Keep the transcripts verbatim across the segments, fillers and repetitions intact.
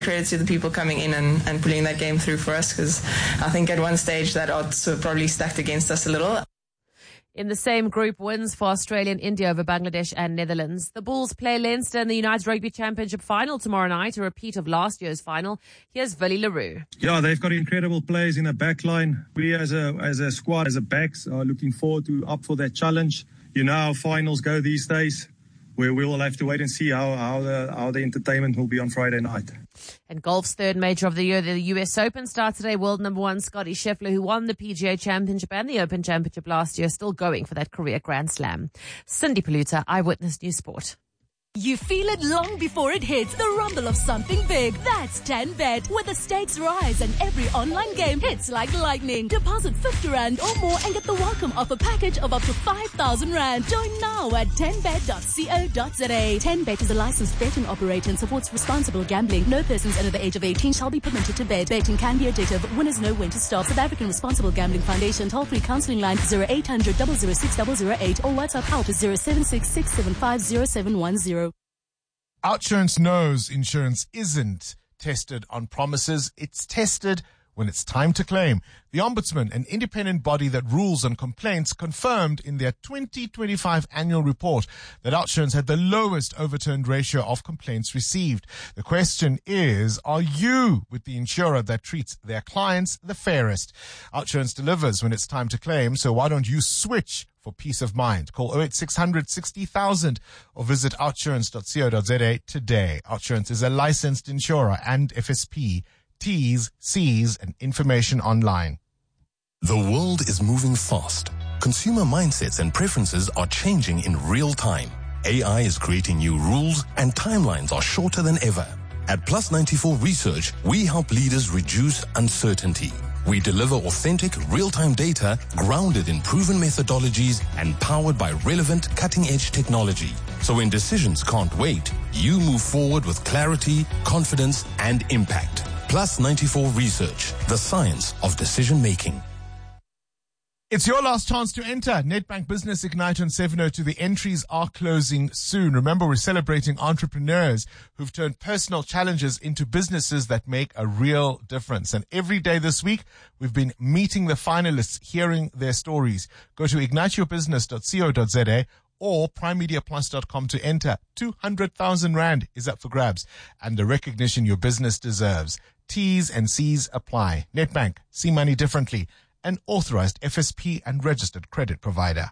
Credit to the people coming in and, and pulling that game through for us, because I think at one stage that odds were probably stacked against us a little. In the same group, wins for Australia and India over Bangladesh and Netherlands. The Bulls play Leinster in the United Rugby Championship final tomorrow night, a repeat of last year's final. Here's Willie LaRue. Yeah, they've got incredible players in the back line. We as a as a squad, as a backs, are looking forward to up for that challenge. You know how finals go these days. We will have to wait and see how, how, the, how the entertainment will be on Friday night. And golf's third major of the year, the U S Open, starts today. World number one Scottie Scheffler, who won the P G A Championship and the Open Championship last year, still going for that career Grand Slam. Cindy Paluta, Eyewitness News Sport. You feel it long before it hits, the rumble of something big. That's ten bet, where the stakes rise and every online game hits like lightning. Deposit fifty rand or more and get the welcome offer package of up to five thousand rand. Join now at ten bet dot co dot za. ten bet is a licensed betting operator and supports responsible gambling. No persons under the age of eighteen shall be permitted to bet. Betting can be addictive. Winners know when to stop. South African Responsible Gambling Foundation toll-free counseling line zero eight hundred, double oh six, double oh eight or WhatsApp help is zero seven six, six seven five, zero seven one zero. Outsurance knows insurance isn't tested on promises. It's tested when it's time to claim. The Ombudsman, an independent body that rules on complaints, confirmed in their twenty twenty-five annual report that Outsurance had the lowest overturned ratio of complaints received. The question is, are you with the insurer that treats their clients the fairest? Outsurance delivers when it's time to claim, so why don't you switch for peace of mind? Call oh eight six hundred, sixty thousand or visit outsurance dot co dot za today. Outsurance is a licensed insurer and F S P. T's, C's, and information online. The world is moving fast. Consumer mindsets and preferences are changing in real time. A I is creating new rules and timelines are shorter than ever. At Plus ninety-four Research, we help leaders reduce uncertainty. We deliver authentic, real-time data grounded in proven methodologies and powered by relevant, cutting-edge technology. So when decisions can't wait, you move forward with clarity, confidence, and impact. Plus ninety-four Research, the science of decision-making. It's your last chance to enter Nedbank Business Ignite on seven oh two. The entries are closing soon. Remember, we're celebrating entrepreneurs who've turned personal challenges into businesses that make a real difference. And every day this week, we've been meeting the finalists, hearing their stories. Go to ignite your business dot co dot za or prime media plus dot com to enter. two hundred thousand rand is up for grabs and the recognition your business deserves. T's and C's apply. Nedbank, see money differently. An authorized F S P and registered credit provider.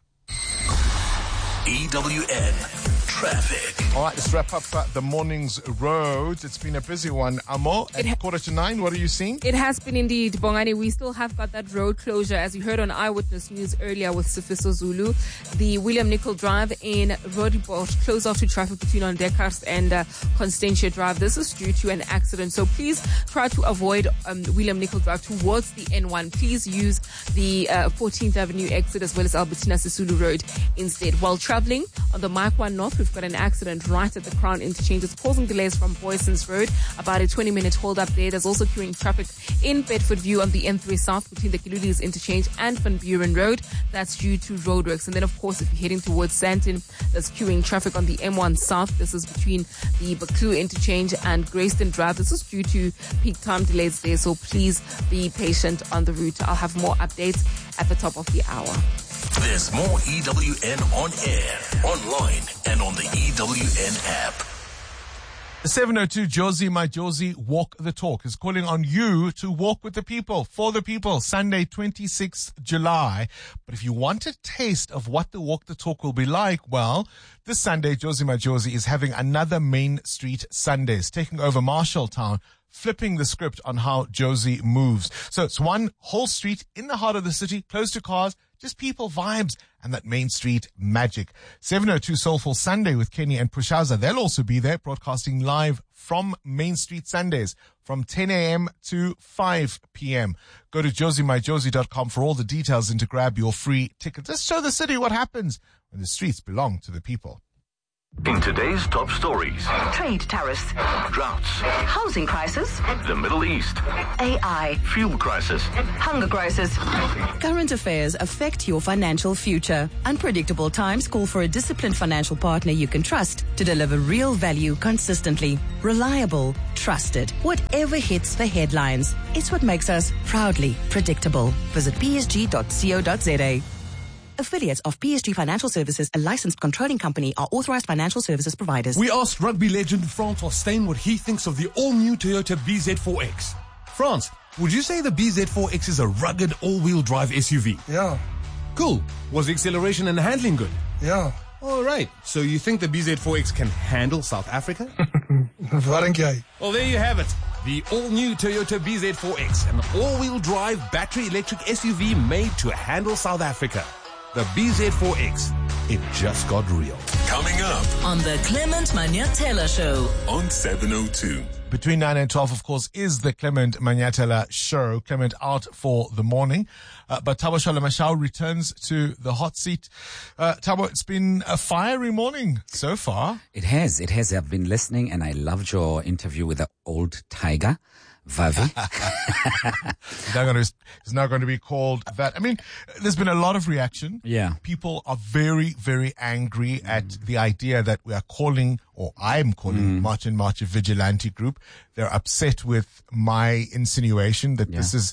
E W N Traffic. All right, let's wrap up uh, the morning's roads. It's been a busy one. Amo, at ha- quarter to nine, what are you seeing? It has been indeed, Bongani. We still have got that road closure, as you heard on Eyewitness News earlier with Sifiso Zulu. The William Nicol Drive in Roodepoort closed off to traffic between Ondekhurst and uh, Constantia Drive. This is due to an accident, so please try to avoid um, William Nicol Drive towards the N one. Please use the uh, fourteenth Avenue exit as well as Albertina Sisulu Road instead. While traveling on the Mike one North, we've got an accident right at the Crown interchange. It's causing delays from Boyson's Road, about a twenty minute hold up there. There's also queuing traffic in Bedford View on the N three South between the Kiluli's interchange and Van Buren Road. That's due to roadworks. And then, of course, if you're heading towards Sandton, there's queuing traffic on the M one South. This is between the Baklu interchange and Grayston Drive. This is due to peak time delays there, so please be patient on the route. I'll have more updates at the top of the hour. There's more E W N on air, online, and on the E W N app. seven oh two, Josie, my Josie, Walk the Talk is calling on you to walk with the people, for the people, Sunday, twenty-sixth of July. But if you want a taste of what the Walk the Talk will be like, well, this Sunday, Josie, my Josie is having another Main Street Sundays, taking over Marshalltown, flipping the script on how Josie moves. So it's one whole street in the heart of the city, close to cars, just people, vibes, and that Main Street magic. seven oh two Soulful Sunday with Kenny and Pushaza. They'll also be there broadcasting live from Main Street Sundays from ten a.m. to five p.m. Go to josie my josie dot com for all the details and to grab your free ticket. Just show the city what happens when the streets belong to the people. In today's top stories, trade tariffs, droughts, housing crisis, the Middle East, A I, fuel crisis, hunger crisis. Current affairs affect your financial future. Unpredictable times call for a disciplined financial partner you can trust to deliver real value consistently. Reliable, trusted. Whatever hits the headlines, it's what makes us proudly predictable. Visit p s g dot co dot z a. Affiliates of P S G Financial Services, a licensed controlling company, are authorized financial services providers. We asked rugby legend Francois Steyn what he thinks of the all-new Toyota B Z four X. France, would you say the B Z four X is a rugged all-wheel drive S U V? Yeah. Cool. Was the acceleration and handling good? Yeah. All right. So you think the B Z four X can handle South Africa? Wat dink jy? Well, there you have it. The all-new Toyota B Z four X, an all-wheel drive battery electric S U V made to handle South Africa. The B Z four X. It just got real. Coming up on the Clement Manyatela Show on seven oh two. Between nine and twelve, of course, is the Clement Manyatela Show. Clement out for the morning. Uh, but Thabo Shalomashau returns to the hot seat. Uh, Thabo, it's been a fiery morning so far. It has. It has. I've been listening and I loved your interview with the old tiger. Vavi. It's not going to, it's not going to be called that. I mean, there's been a lot of reaction. Yeah. People are very, very angry mm. at the idea that we are calling, or I'm calling, mm. March and March a vigilante group. They're upset with my insinuation that yeah. this is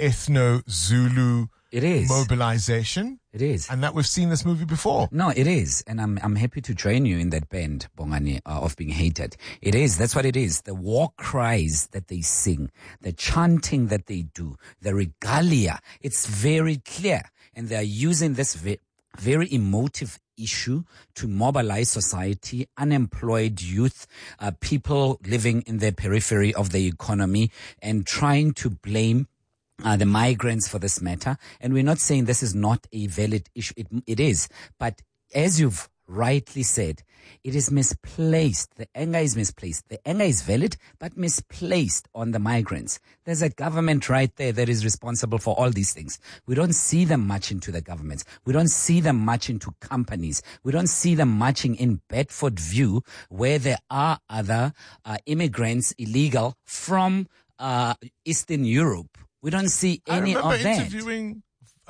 ethno-Zulu it is. mobilization. It is. And that we've seen this movie before. No, it is. And I'm I'm happy to join you in that band, Bongani, uh, of being hated. It is. That's what it is. The war cries that they sing, the chanting that they do, the regalia. It's very clear. And they're using this ve- very emotive issue to mobilize society, unemployed youth, uh, people living in the periphery of the economy, and trying to blame Uh, the migrants for this matter. And we're not saying this is not a valid issue. It, it is. But as you've rightly said, it is misplaced. The anger is misplaced. The anger is valid, but misplaced on the migrants. There's a government right there that is responsible for all these things. We don't see them marching to the governments. We don't see them marching to companies. We don't see them marching in Bedford View, where there are other uh, immigrants illegal from uh, Eastern Europe. We don't see any of that. I remember interviewing,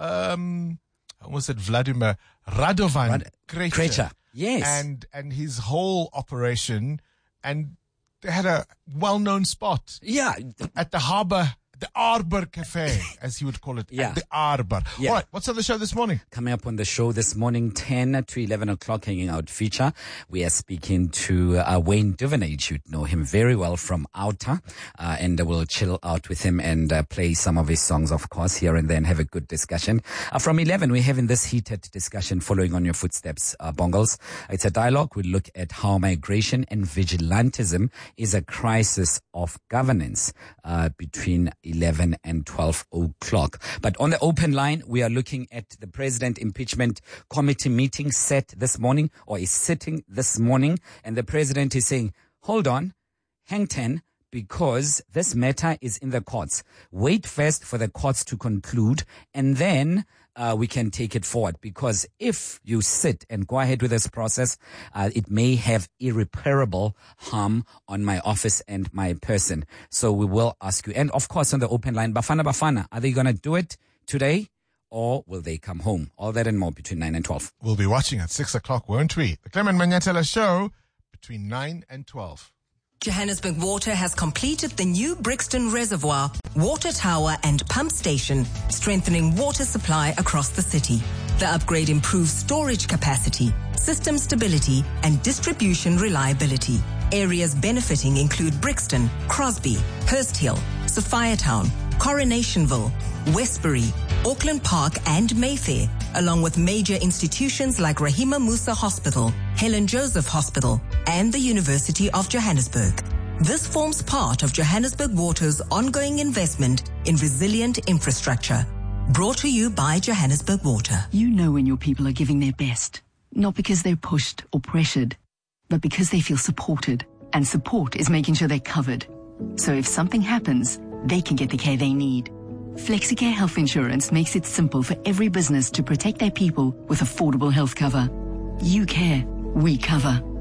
um, was it Vladimir Radovan Rad- Krejcir? Yes. And, and his whole operation, and they had a well-known spot. Yeah. At the harbor, the Arbor Cafe, as he would call it. Yeah. At the Arbor. Yeah. All right. What's on the show this morning? Coming up on the show this morning, ten to eleven o'clock, hanging out feature. We are speaking to uh, Wayne Duvenage. You'd know him very well from Outer. Uh, and we'll chill out with him and uh, play some of his songs, of course, here and then have a good discussion. Uh, from eleven, we're having this heated discussion following on your footsteps, uh, Bongles. It's a dialogue. We look at how migration and vigilantism is a crisis of governance uh, between eleven and twelve o'clock. But on the open line, we are looking at the President Impeachment Committee meeting set this morning, or is sitting this morning. And the President is saying, hold on, hang ten, because this matter is in the courts. Wait first for the courts to conclude, and then uh, we can take it forward. Because if you sit and go ahead with this process, uh, it may have irreparable harm on my office and my person. So we will ask you. And of course, on the open line, Bafana Bafana, are they going to do it today, or will they come home? All that and more between nine and twelve. We'll be watching at six o'clock, won't we? The Clement Manyatela Show between nine and twelve. Johannesburg Water has completed the new Brixton Reservoir, water tower and pump station, strengthening water supply across the city. The upgrade improves storage capacity, system stability and distribution reliability. Areas benefiting include Brixton, Crosby, Hurst Hill, Sophiatown, Coronationville, Westbury, Auckland Park and Mayfair, along with major institutions like Rahima Musa Hospital, Helen Joseph Hospital, and the University of Johannesburg. This forms part of Johannesburg Water's ongoing investment in resilient infrastructure. Brought to you by Johannesburg Water. You know when your people are giving their best, not because they're pushed or pressured, but because they feel supported. And support is making sure they're covered. So if something happens, they can get the care they need. FlexiCare Health Insurance makes it simple for every business to protect their people with affordable health cover. You care, we cover.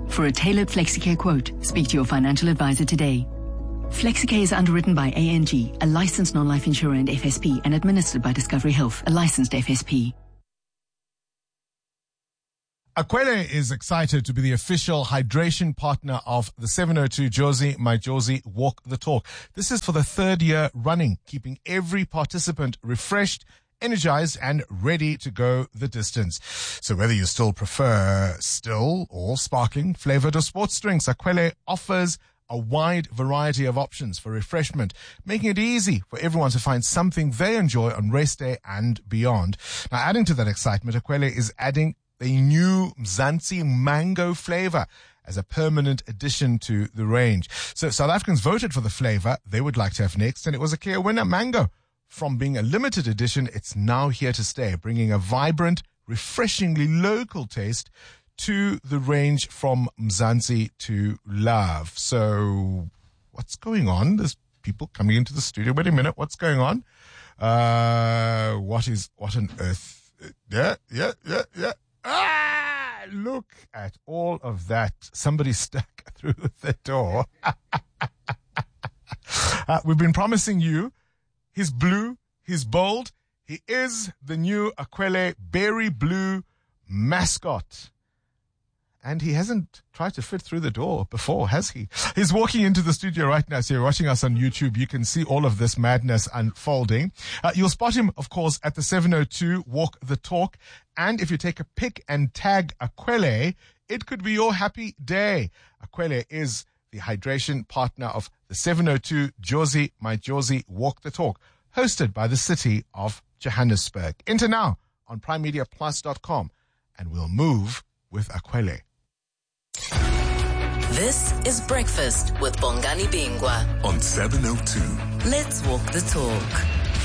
For a tailored FlexiCare quote, speak to your financial advisor today. FlexiCare is underwritten by A N G, a licensed non-life insurer and F S P, and administered by Discovery Health, a licensed F S P. Akwele is excited to be the official hydration partner of the seven oh two Jozi My Jozi Walk the Talk. This is for the third year running, keeping every participant refreshed, energized and ready to go the distance. So whether you still prefer still or sparkling, flavored or sports drinks, Akwele offers a wide variety of options for refreshment, making it easy for everyone to find something they enjoy on race day and beyond. Now, adding to that excitement, Akwele is adding a new Mzansi mango flavor as a permanent addition to the range. So South Africans voted for the flavor they would like to have next, and it was a clear winner, mango. From being a limited edition, it's now here to stay, bringing a vibrant, refreshingly local taste to the range from Mzansi to love. So what's going on? There's people coming into the studio. Wait a minute. What's going on? Uh, what is, what on earth? Yeah, yeah, yeah, yeah. Ah, look at all of that. Somebody stuck through the door. uh, we've been promising you he's blue, he's bold. He is the new Akwele Berry Blue mascot. And he hasn't tried to fit through the door before, has he? He's walking into the studio right now. So you're watching us on YouTube. You can see all of this madness unfolding. Uh, you'll spot him, of course, at the seven oh two Walk the Talk. And if you take a pic and tag Akwele, it could be your happy day. Akwele is the hydration partner of the seven oh two Jozi My Jozi Walk the Talk, hosted by the city of Johannesburg. Enter now on prime media plus dot com, and we'll move with Akwele. This is Breakfast with Bongani Bingwa on seven oh two. Let's walk the talk.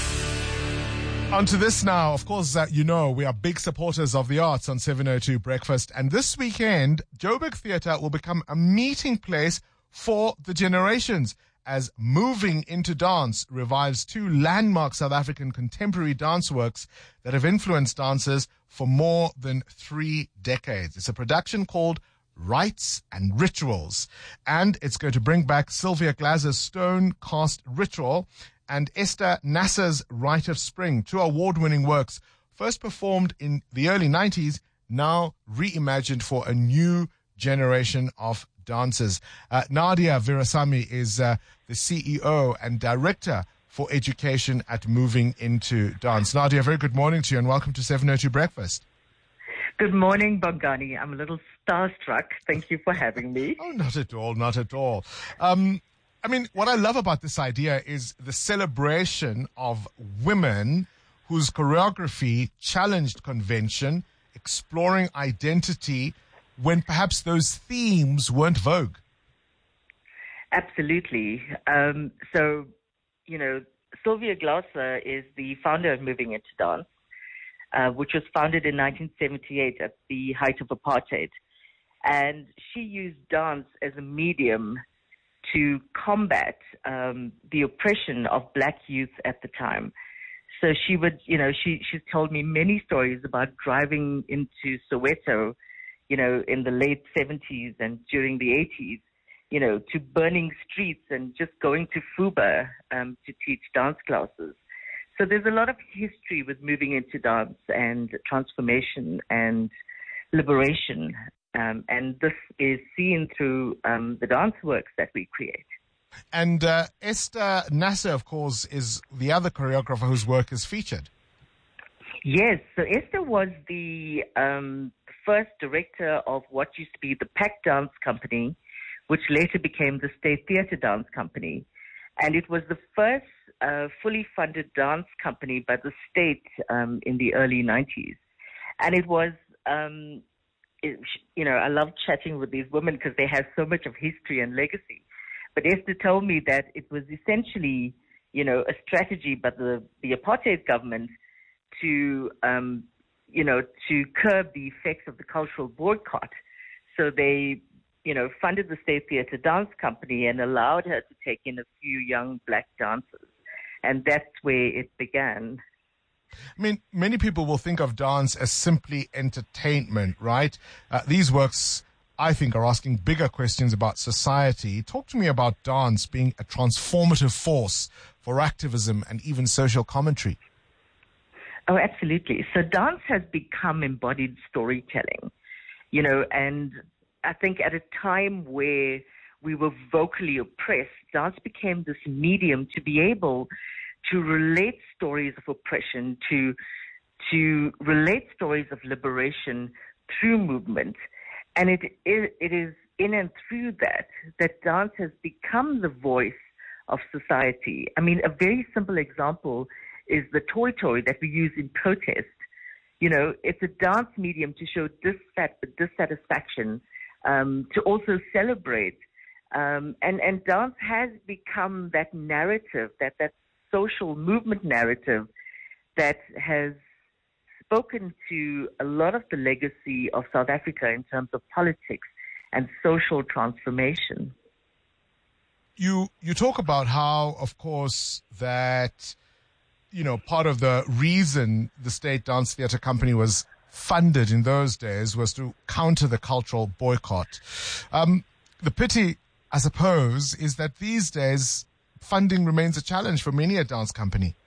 On to this now. Of course, uh, you know, we are big supporters of the arts on seven oh two Breakfast. And this weekend, Joburg Theatre will become a meeting place for the generations as Moving into Dance revives two landmark South African contemporary dance works that have influenced dancers for more than three decades. It's a production called Rites and Rituals, and it's going to bring back Sylvia Glazer's Stone Cast Ritual and Esther Nasser's Rite of Spring, two award-winning works first performed in the early nineties, now reimagined for a new generation of dancers. Uh, Nadia Virasamy is uh, the C E O and Director for Education at Moving into Dance. Nadia, very good morning to you and welcome to seven oh two Breakfast. Good morning, Bongani. I'm a little starstruck. Thank you for having me. Oh, not at all, not at all. Um, I mean, what I love about this idea is the celebration of women whose choreography challenged convention, exploring identity when perhaps those themes weren't vogue. Absolutely. Um, so, you know, Sylvia Glaser is the founder of Moving into Dance, uh, which was founded in nineteen seventy-eight at the height of apartheid. And she used dance as a medium to combat um, the oppression of black youth at the time. So she would, you know, she, she's told me many stories about driving into Soweto, you know, in the late seventies and during the eighties, you know, to burning streets and just going to Fuba um, to teach dance classes. So there's a lot of history with moving into dance and transformation and liberation. Um, and this is seen through um, the dance works that we create. And uh, Esther Nasser, of course, is the other choreographer whose work is featured. Yes, so Esther was the um, first director of what used to be the Pack Dance Company, which later became the State Theatre Dance Company. And it was the first uh, fully funded dance company by the state um, in the early nineties. And it was... Um, it, you know, I love chatting with these women because they have so much of history and legacy. But Esther told me that it was essentially, you know, a strategy by the, the apartheid government to, um, you know, to curb the effects of the cultural boycott. So they, you know, funded the State Theatre Dance Company and allowed her to take in a few young black dancers. And that's where it began. I mean, many people will think of dance as simply entertainment, right? Uh, these works I think, are asking bigger questions about society. Talk to me about dance being a transformative force for activism and even social commentary. Oh, absolutely. So dance has become embodied storytelling, you know, and I think at a time where we were vocally oppressed, dance became this medium to be able to relate stories of oppression, to to relate stories of liberation through movement. And it is, it is in and through that that dance has become the voice of society. I mean, a very simple example is the toy toy that we use in protest. You know, it's a dance medium to show dissat- dissatisfaction, um, to also celebrate. Um, and, and dance has become that narrative, that, that social movement narrative that has spoken to a lot of the legacy of South Africa in terms of politics and social transformation. You you talk about how, of course, that, you know, part of the reason the State Dance Theatre Company was funded in those days was to counter the cultural boycott. Um, the pity, I suppose, is that these days funding remains a challenge for many a dance company.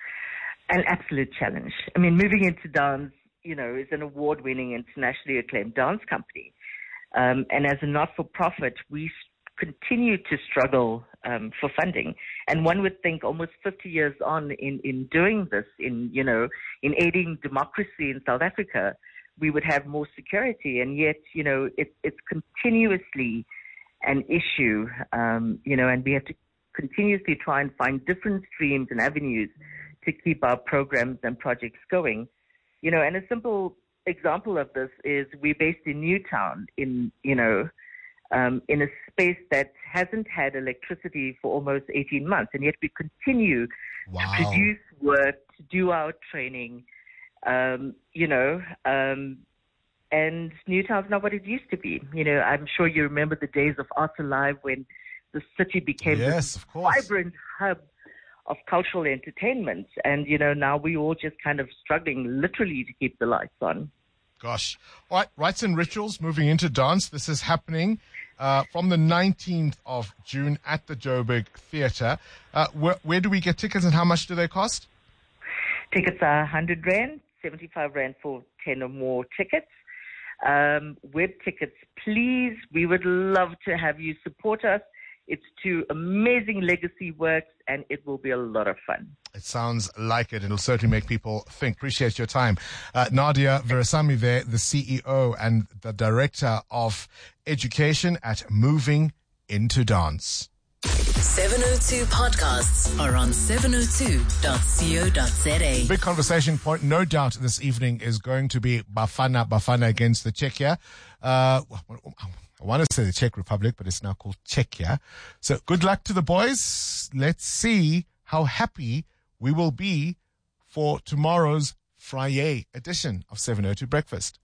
An absolute challenge. I mean, moving into dance, you know, is an award-winning, internationally acclaimed dance company. Um, and as a not-for-profit, we continue to struggle um, for funding. And one would think almost fifty years on in, in doing this, in, you know, in aiding democracy in South Africa, we would have more security. And yet, you know, it, it's continuously an issue, um, you know, and we have to continuously try and find different streams and avenues to keep our programs and projects going. You know, and a simple example of this is we're based in Newtown in, you know, um, in a space that hasn't had electricity for almost eighteen months, and yet we continue wow. to produce work, to do our training, um, you know, um, and Newtown's not what it used to be. You know, I'm sure you remember the days of Arts Alive when the city became yes, this of course. vibrant hub of cultural entertainment. And, you know, now we're all just kind of struggling literally to keep the lights on. Gosh. All right, Rites and Rituals, moving into dance. This is happening uh, from the nineteenth of June at the Joburg Theatre. Uh, where, where do we get tickets and how much do they cost? Tickets are one hundred rand, seventy-five rand for ten or more tickets. Um, web tickets, please. We would love to have you support us. It's two amazing legacy works, and it will be a lot of fun. It sounds like it. It'll certainly make people think. Appreciate your time. Uh, Nadia Veresamy there, the C E O and the Director of Education at Moving Into Dance. seven oh two podcasts are on seven oh two dot co dot za. Big conversation point, no doubt, this evening is going to be Bafana Bafana against the Czechia. Uh, I want to say the Czech Republic, but it's now called Czechia. So good luck to the boys. Let's see how happy we will be for tomorrow's Friday edition of seven oh two Breakfast.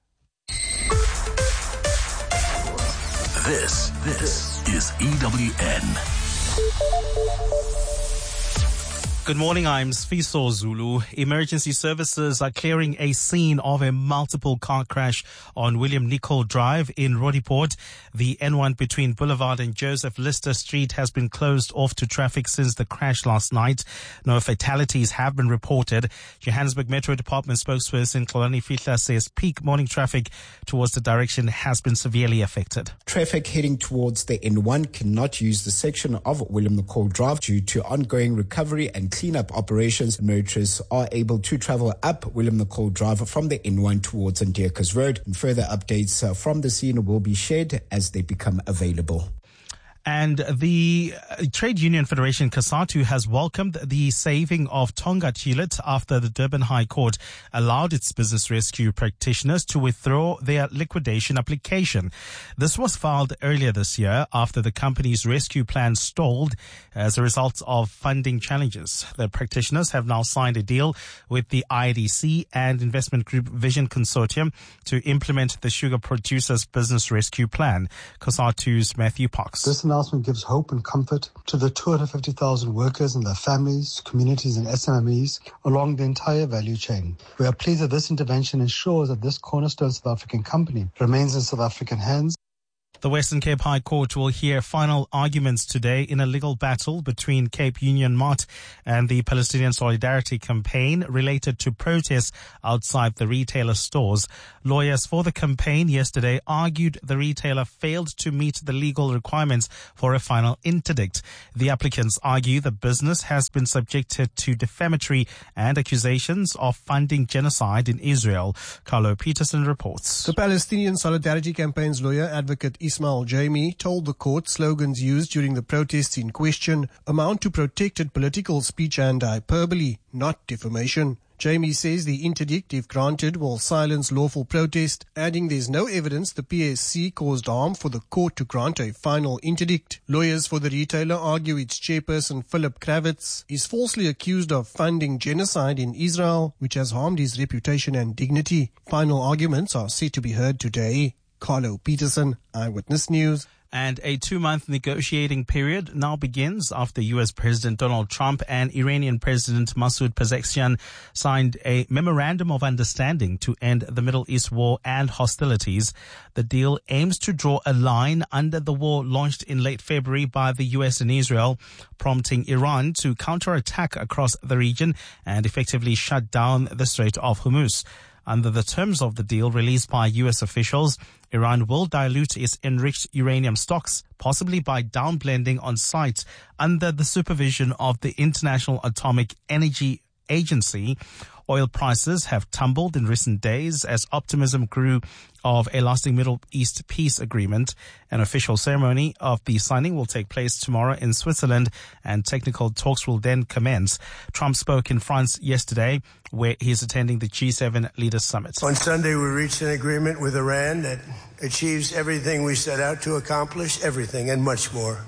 This, this is E W N. Good morning, I'm Sfiso Zulu. Emergency services are clearing a scene of a multiple car crash on William Nicol Drive in Roodepoort. The N one between Boulevard and Joseph Lister Street has been closed off to traffic since the crash last night. No fatalities have been reported. Johannesburg Metro Department spokesperson Xolani Fihla says peak morning traffic towards the direction has been severely affected. Traffic heading towards the N one cannot use the section of William Nicol Drive due to ongoing recovery and cleanup operations. Motorists are able to travel up William Nicol Drive from the N one towards Ndierkes Road. And further updates uh, from the scene will be shared as they become available. And the Trade Union Federation, COSATU, has welcomed the saving of Tonga Chilet after the Durban High Court allowed its business rescue practitioners to withdraw their liquidation application. This was filed earlier this year after the company's rescue plan stalled as a result of funding challenges. The practitioners have now signed a deal with the I D C and investment group Vision Consortium to implement the sugar producers' business rescue plan. COSATU's Matthew Parks. This announcement gives hope and comfort to the two hundred fifty thousand workers and their families, communities and S M Es along the entire value chain. We are pleased that this intervention ensures that this cornerstone South African company remains in South African hands. The Western Cape High Court will hear final arguments today in a legal battle between Cape Union Mart and the Palestinian Solidarity Campaign related to protests outside the retailer stores. Lawyers for the campaign yesterday argued the retailer failed to meet the legal requirements for a final interdict. The applicants argue the business has been subjected to defamatory and accusations of funding genocide in Israel. Carlo Peterson reports. The Palestinian Solidarity Campaign's lawyer, advocate Ismail Jamie, told the court slogans used during the protests in question amount to protected political speech and hyperbole, not defamation. Jamie says the interdict, if granted, will silence lawful protest, adding there's no evidence the P S C caused harm for the court to grant a final interdict. Lawyers for the retailer argue its chairperson, Philip Kravitz, is falsely accused of funding genocide in Israel, which has harmed his reputation and dignity. Final arguments are set to be heard today. Carlo Peterson, Eyewitness News. And a two-month negotiating period now begins after U S President Donald Trump and Iranian President Masoud Pezeshkian signed a memorandum of understanding to end the Middle East war and hostilities. The deal aims to draw a line under the war launched in late February by the U S and Israel, prompting Iran to counterattack across the region and effectively shut down the Strait of Hormuz. Under the terms of the deal released by U S officials, Iran will dilute its enriched uranium stocks, possibly by downblending on site under the supervision of the International Atomic Energy Agency. Oil prices have tumbled in recent days as optimism grew of a lasting Middle East peace agreement. An official ceremony of the signing will take place tomorrow in Switzerland, and technical talks will then commence. Trump spoke in France yesterday, where he is attending the G seven Leaders Summit. On Sunday, we reached an agreement with Iran that achieves everything we set out to accomplish, everything and much more.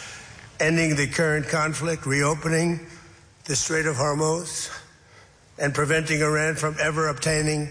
Ending the current conflict, reopening the Strait of Hormuz, and preventing Iran from ever obtaining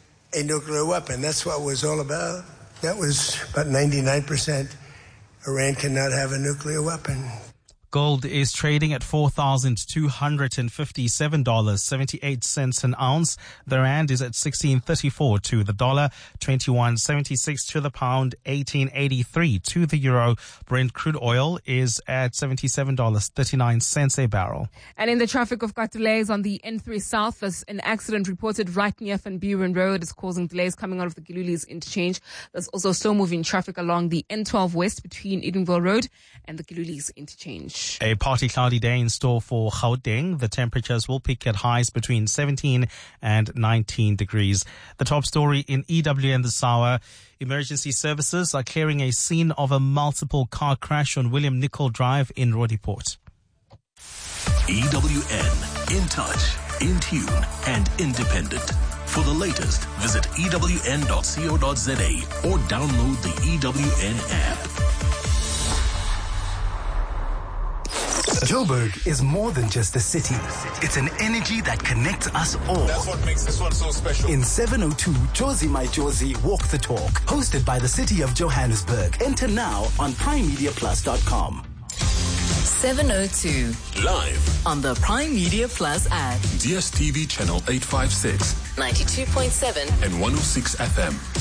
a nuclear weapon. That's what it was all about. That was about ninety-nine percent. Iran cannot have a nuclear weapon. Gold is trading at four thousand two hundred fifty-seven dollars and seventy-eight cents an ounce. The rand is at sixteen thirty-four to the dollar, twenty-one seventy-six to the pound, eighteen eighty-three to the euro. Brent crude oil is at seventy-seven dollars and thirty-nine cents a barrel. And in the traffic, we've got delays on the N three South. There's an accident reported right near Van Buren Road. It's causing delays coming out of the Giluli's interchange. There's also slow-moving traffic along the N twelve West between Edenville Road and the Giluli's interchange. A partly cloudy day in store for Gauteng. The temperatures will peak at highs between seventeen and nineteen degrees. The top story in E W N this hour. Emergency services are clearing a scene of a multiple car crash on William Nicol Drive in Roodepoort. E W N, in touch, in tune, and independent. For the latest, visit E W N dot co dot za or download the E W N app. Joburg is more than just a city. It's an energy that connects us all. That's what makes this one so special. In seven oh two, Jozi My Jozi Walk the Talk, hosted by the City of Johannesburg. Enter now on prime media plus dot com. seven oh two. Live on the Prime Media Plus app. D S T V channel eight fifty-six. ninety-two point seven. And one oh six F M.